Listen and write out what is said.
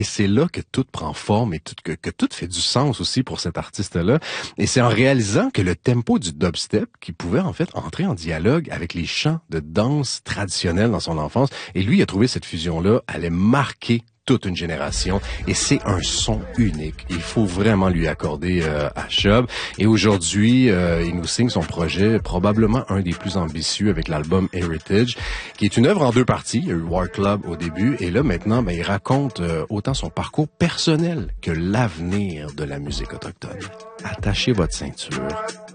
Et c'est là que tout prend forme et que tout fait du sens aussi pour cet artiste-là. Et c'est en réalisant que le tempo du dubstep, qui pouvait en fait entrer en dialogue avec les chants de danse traditionnels dans son enfance, et lui il a trouvé cette fusion-là allait marquer toute une génération et c'est un son unique. Il faut vraiment lui accorder à Chubb. Et aujourd'hui, il nous signe son projet, probablement un des plus ambitieux avec l'album Heritage, qui est une œuvre en deux parties. Il y a eu War Club au début et là maintenant, il raconte autant son parcours personnel que l'avenir de la musique autochtone. Attachez votre ceinture.